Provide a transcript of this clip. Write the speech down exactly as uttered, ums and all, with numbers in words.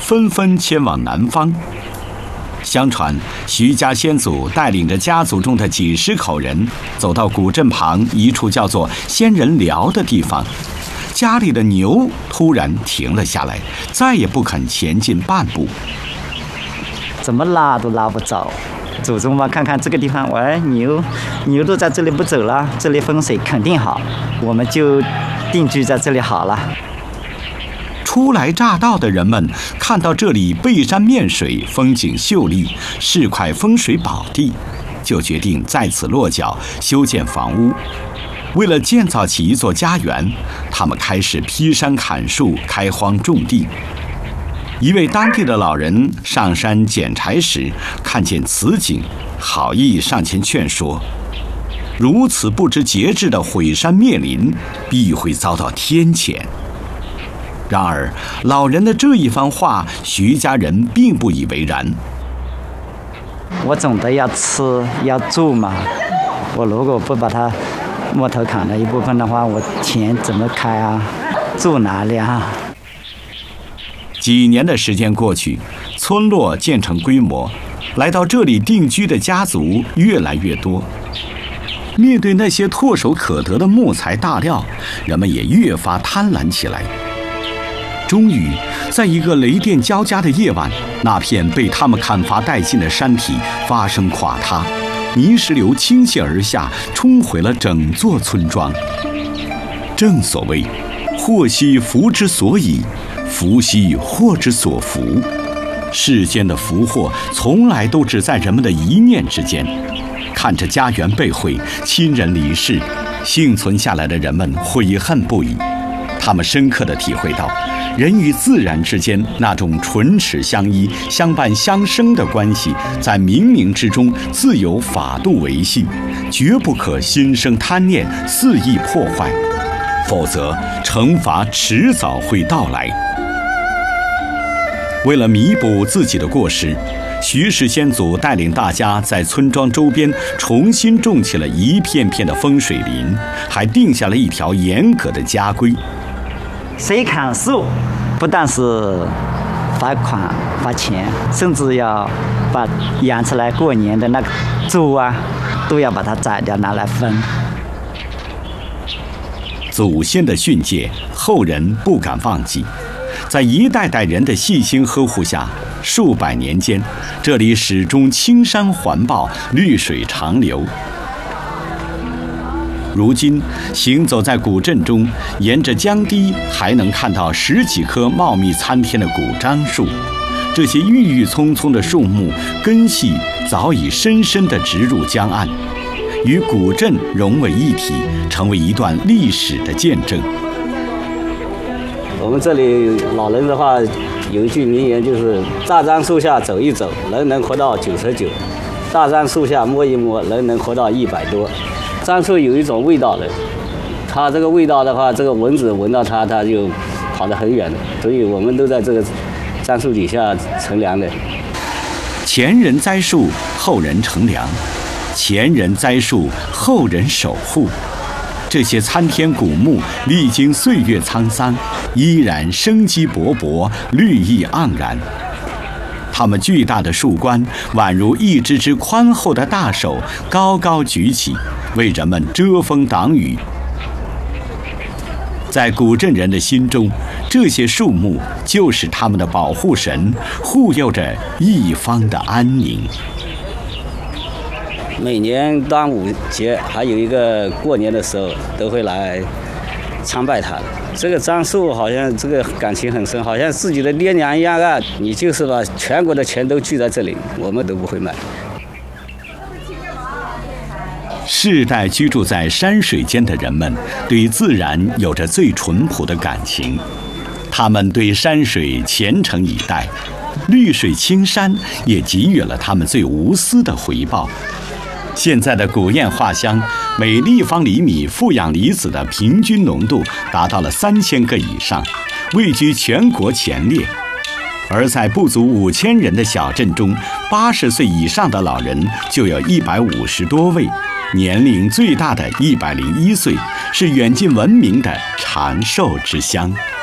纷纷迁往南方。相传，徐家先祖带领着家族中的几十口人，走到古镇旁一处叫做仙人寮的地方，家里的牛突然停了下来，再也不肯前进半步。 怎么拉都拉不走，祖宗嘛，看看这个地方，喂，牛，牛都在这里不走了，这里风水肯定好，我们就定居在这里好了。 初来乍到的人们看到这里背山面水，风景秀丽，是块风水宝地，就决定在此落脚修建房屋。为了建造起一座家园，他们开始劈山砍树，开荒种地。一位当地的老人上山捡柴时，看见此景，好意上前劝说：如此不知节制的毁山灭林，必会遭到天谴。然而，老人的这一番话，徐家人并不以为然。 我总得要吃要住嘛，我如果不把它木头砍了一部分的话，我钱怎么开啊？住哪里啊？ 几年的时间过去，村落渐成规模，来到这里定居的家族越来越多。面对那些唾手可得的木材大料，人们也越发贪婪起来。终于，在一个雷电交加的夜晚，那片被他们砍伐殆尽的山体发生垮塌，泥石流倾泻而下，冲毁了整座村庄。正所谓，祸兮福之所倚，福兮祸之所伏。世间的福祸从来都只在人们的一念之间。看着家园被毁，亲人离世，幸存下来的人们悔恨不已。他们深刻地体会到，人与自然之间那种唇齿相依、相伴相生的关系，在冥冥之中自有法度维系，绝不可心生贪念，肆意破坏，否则惩罚迟早会到来。为了弥补自己的过失，徐氏先祖带领大家在村庄周边重新种起了一片片的风水林，还定下了一条严格的家规： 谁砍树，不但是罚款罚钱，甚至要把养出来过年的那个猪啊，都要把它宰掉拿来分。 祖先的训诫，后人不敢忘记。在一代代人的细心呵护下，数百年间，这里始终青山环抱，绿水长流。如今行走在古镇中，沿着江堤还能看到十几棵茂密参天的古樟树。这些郁郁葱葱的树木根系早已深深地植入江岸，与古镇融为一体，成为一段历史的见证。 我们这里老人的话有一句名言，就是大樟树下走一走，人能活到九十九；大樟树下摸一摸，人能活到一百多。樟树有一种味道的，它这个味道的话，这个蚊子闻到它，它就跑得很远的。所以我们都在这个樟树底下乘凉的。 前人栽树，后人乘凉；前人栽树，后人守护。这些参天古木历经岁月沧桑，依然生机勃勃，绿意盎然。它们巨大的树冠宛如一只只宽厚的大手，高高举起，为人们遮风挡雨。在古镇人的心中，这些树木就是他们的保护神，护佑着一方的安宁。 每年端午节还有一个过年的时候，都会来参拜它。这个樟树好像这个感情很深，好像自己的爹娘一样啊！你就是把全国的钱都聚在这里，我们都不会卖。 世代居住在山水间的人们，对自然有着最淳朴的感情，他们对山水虔诚以待，绿水青山也给予了他们最无私的回报。现在的古堰画乡，每立方厘米负氧离子的平均浓度达到了三千个以上，位居全国前列。而在不足五千人的小镇中，八十岁以上的老人就有一百五十多位，年龄最大的一百零一岁，是远近闻名的长寿之乡。